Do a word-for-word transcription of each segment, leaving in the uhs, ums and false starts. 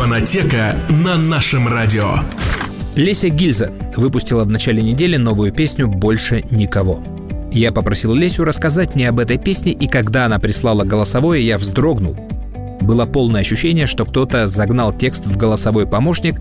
Фонотека на нашем радио. Леся Гильза выпустила в начале недели новую песню «Больше никого». Я попросил Лесю рассказать мне об этой песне, и когда она прислала голосовое, я вздрогнул. Было полное ощущение, что кто-то загнал текст в голосовой помощник,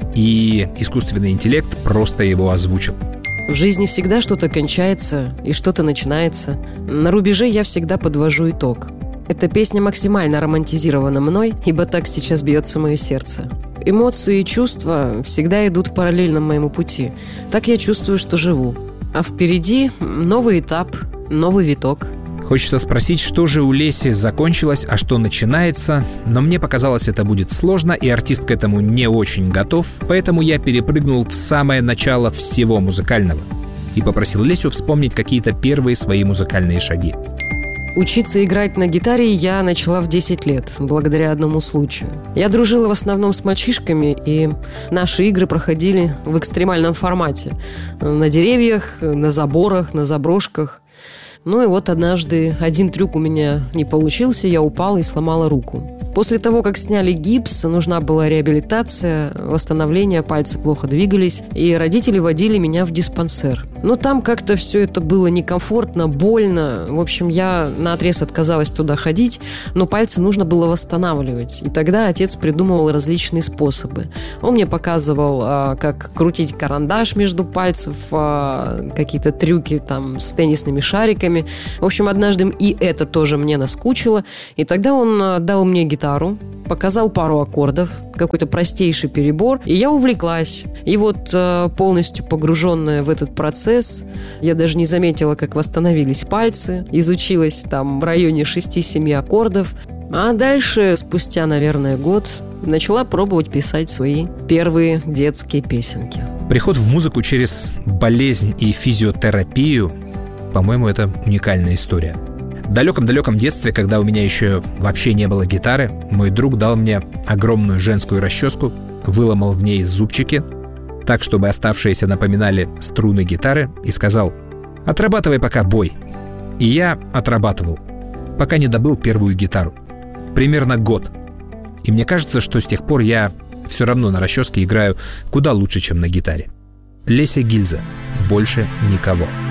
и искусственный интеллект просто его озвучил. В жизни всегда что-то кончается и что-то начинается. На рубеже я всегда подвожу итог. Эта песня максимально романтизирована мной, ибо так сейчас бьется мое сердце. Эмоции и чувства всегда идут параллельно моему пути. Так я чувствую, что живу. А впереди новый этап, новый виток. Хочется спросить, что же у Леси закончилось, а что начинается, но мне показалось, это будет сложно, и артист к этому не очень готов, поэтому я перепрыгнул в самое начало всего музыкального и попросил Лесю вспомнить какие-то первые свои музыкальные шаги. Учиться играть на гитаре я начала в десять лет, благодаря одному случаю. Я дружила в основном с мальчишками, и наши игры проходили в экстремальном формате. На деревьях, на заборах, на заброшках. Ну и вот однажды один трюк у меня не получился, я упала и сломала руку. После того, как сняли гипс, нужна была реабилитация, восстановление, пальцы плохо двигались, и родители водили меня в диспансер. Но там как-то все это было некомфортно, больно. В общем, я наотрез отказалась туда ходить, но пальцы нужно было восстанавливать. И тогда отец придумывал различные способы. Он мне показывал, как крутить карандаш между пальцев, какие-то трюки там с теннисными шариками. В общем, однажды и это тоже мне наскучило. И тогда он дал мне гитару, показал пару аккордов, какой-то простейший перебор, и я увлеклась. И вот полностью погруженная в этот процесс, я даже не заметила, как восстановились пальцы, изучилась там в районе шести-семи аккордов, а дальше, спустя, наверное, год, начала пробовать писать свои первые детские песенки. Приход в музыку через болезнь и физиотерапию, по-моему, это уникальная история. В далеком-далеком детстве, когда у меня еще вообще не было гитары, мой друг дал мне огромную женскую расческу, выломал в ней зубчики, так, чтобы оставшиеся напоминали струны гитары, и сказал: «Отрабатывай пока бой». И я отрабатывал, пока не добыл первую гитару. Примерно год. И мне кажется, что с тех пор я все равно на расческе играю куда лучше, чем на гитаре. Леся Гильза. «Больше никого».